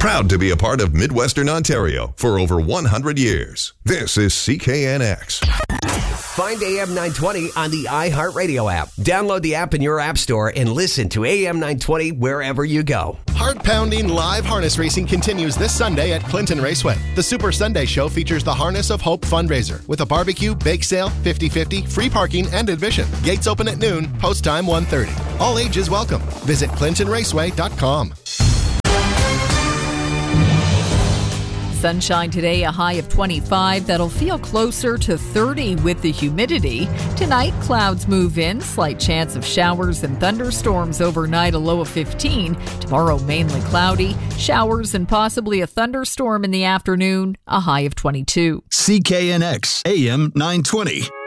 Proud to be a part of Midwestern Ontario for over 100 years. This is CKNX. Find AM 920 on the iHeartRadio app. Download the app in your app store and listen to AM 920 wherever you go. Heart-pounding live harness racing continues this Sunday at Clinton Raceway. The Super Sunday Show features the Harness of Hope fundraiser with a barbecue, bake sale, 50-50, free parking, and admission. Gates open at noon, post time 1:30. All ages welcome. Visit ClintonRaceway.com. Sunshine today, a high of 25. That'll feel closer to 30 with the humidity. Tonight, clouds move in. Slight chance of showers and thunderstorms overnight, a low of 15. Tomorrow, mainly cloudy. Showers and possibly a thunderstorm in the afternoon, a high of 22. CKNX AM 920.